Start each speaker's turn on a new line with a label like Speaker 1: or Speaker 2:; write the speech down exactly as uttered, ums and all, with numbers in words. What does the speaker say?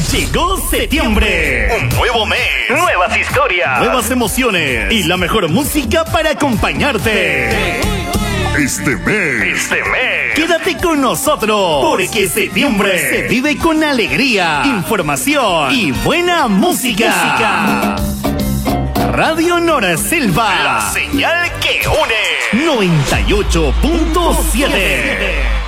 Speaker 1: Llegó septiembre.
Speaker 2: Un nuevo mes. Nuevas historias.
Speaker 1: Nuevas emociones. Y la mejor música para acompañarte.
Speaker 2: Este mes. Este mes.
Speaker 1: Quédate con nosotros. Porque septiembre se vive con alegría, información y buena música. música. Radio Noraselva.
Speaker 2: La señal que une.
Speaker 1: noventa y ocho punto siete.